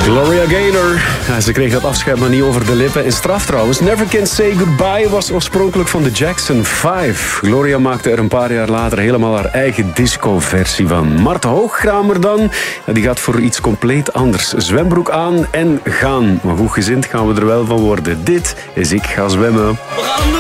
Gloria Gaynor. Ja, ze kreeg dat afscheid maar niet over de lippen. En straf trouwens. Never Can Say Goodbye was oorspronkelijk van de Jackson 5. Gloria maakte er een paar jaar later helemaal haar eigen disco-versie van. Mart Hoogkramer dan, die gaat voor iets compleet anders. Zwembroek aan en gaan. Maar goed gezind gaan we er wel van worden. Dit is Ik Ga Zwemmen.